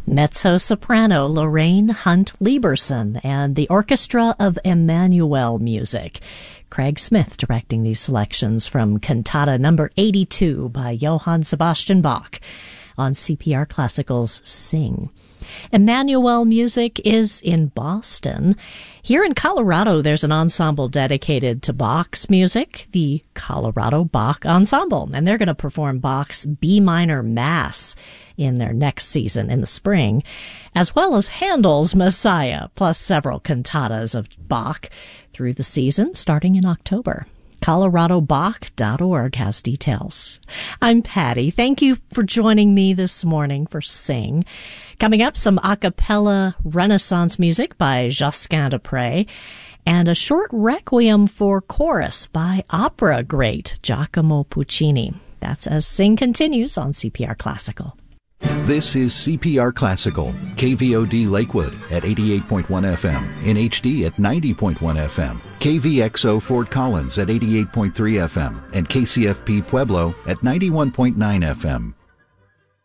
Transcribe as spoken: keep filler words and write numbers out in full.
mezzo-soprano Lorraine Hunt Lieberson and the Orchestra of Emmanuel Music. Craig Smith directing these selections from Cantata number eighty-two by Johann Sebastian Bach on C P R Classical's Sing. Emmanuel Music is in Boston. Here in Colorado, there's an ensemble dedicated to Bach's music, the Colorado Bach Ensemble, and they're going to perform Bach's B minor Mass in their next season in the spring, as well as Handel's Messiah, plus several cantatas of Bach through the season starting in October. colorado bach dot org has details. I'm Patty. Thank you for joining me this morning for Sing. Coming up, some a cappella Renaissance music by Josquin des Prez and a short requiem for chorus by opera great Giacomo Puccini. That's as Sing continues on C P R Classical. This is C P R Classical, K V O D Lakewood at eighty-eight point one F M, in H D at ninety point one F M, K V X O Fort Collins at eighty-eight point three F M, and K C F P Pueblo at ninety-one point nine F M.